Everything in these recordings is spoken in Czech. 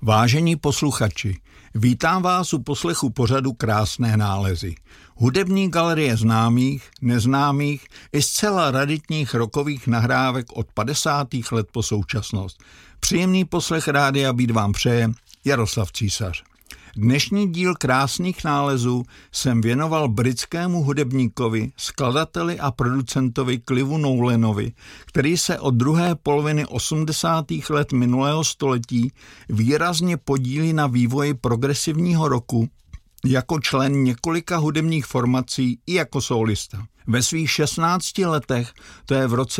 Vážení posluchači, vítám vás u poslechu pořadu Krásné nálezy. Hudební galerie známých, neznámých i zcela raritních rockových nahrávek od 50. let po současnost. Příjemný poslech Rádia Beat vám přeje Jaroslav Císař. Dnešní díl Krásných nálezů jsem věnoval britskému hudebníkovi, skladateli a producentovi Cliffu Nolanovi, který se od druhé poloviny 80. let minulého století výrazně podílí na vývoji progresivního rocku jako člen několika hudebních formací i jako solista. Ve svých 16 letech, to je v roce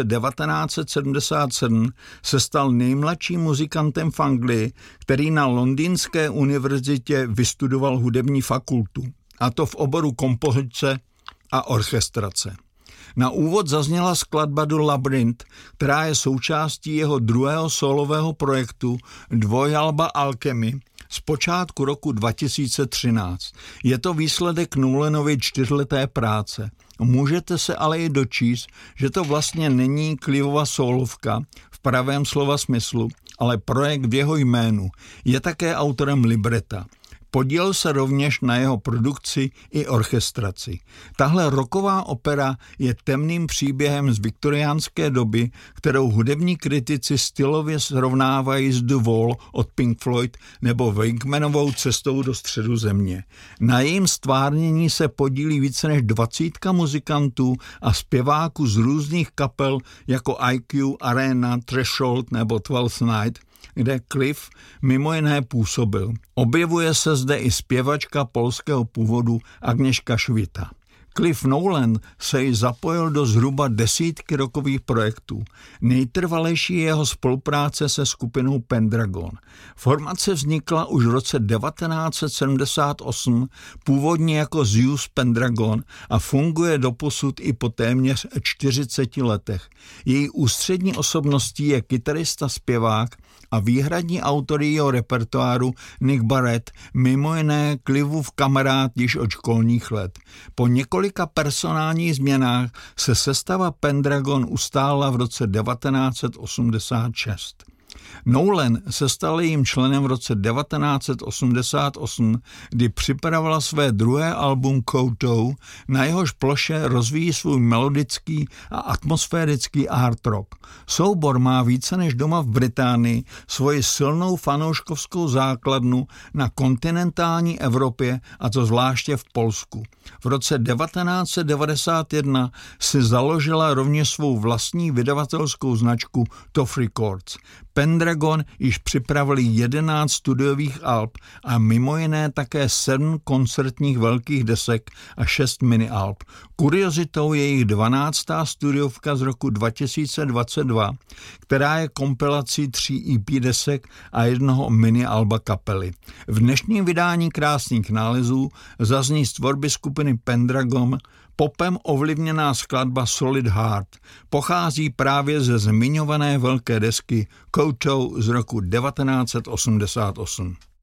1977, se stal nejmladším muzikantem v Anglii, který na Londýnské univerzitě vystudoval hudební fakultu, a to v oboru kompozice a orchestrace. Na úvod zazněla skladba do Labyrinth, která je součástí jeho druhého solového projektu dvojalba Alchemy z počátku roku 2013. Je to výsledek Nolanovy 4leté práce. Můžete se ale i dočíst, že to vlastně není Cliffova solovka v pravém slova smyslu, ale projekt v jeho jménu. Je také autorem libreta. Podílel se rovněž na jeho produkci i orchestraci. Tahle rocková opera je temným příběhem z viktoriánské doby, kterou hudební kritici stylově srovnávají s The Wall od Pink Floyd nebo Wakemanovou Cestou do středu země. Na jejím stvárnění se podílí více než 20 muzikantů a zpěváků z různých kapel jako IQ, Arena, Threshold nebo Twelfth Night, kde Cliff mimo jiné působil. Objevuje se zde i zpěvačka polského původu Agnieszka Švita. Cliff Nolan se již zapojil do zhruba 10 rockových projektů. Nejtrvalejší je jeho spolupráce se skupinou Pendragon. Formace vznikla už v roce 1978, původně jako Zeus Pendragon, a funguje doposud i po téměř 40 letech. Její ústřední osobností je kytarista, zpěvák a výhradní autor jejího repertoáru Nick Barrett, mimo jiné Cliffův kamarád již od školních let. Po několika personálních změnách se sestava Pendragon ustála v roce 1986. Nolan se stal jejím členem v roce 1988, kdy připravovala své druhé album Kowtow, na jehož ploše rozvíjí svůj melodický a atmosférický art rock. Soubor má více než doma v Británii svoji silnou fanouškovskou základnu na kontinentální Evropě, a to zvláště v Polsku. V roce 1991 si založila rovněž svou vlastní vydavatelskou značku Tough Records. Pendragon již připravili 11 studiových alb a mimo jiné také 7 koncertních velkých desek a 6 mini-alb. Kuriozitou je jejich 12. studiovka z roku 2022, která je kompilací 3 EP desek a 1 mini-alba kapely. V dnešním vydání Krásných nálezů zazní z tvorby skupiny Pendragon popem ovlivněná skladba Solid Heart. Pochází právě ze zmiňované velké desky Kowtow z roku 1988.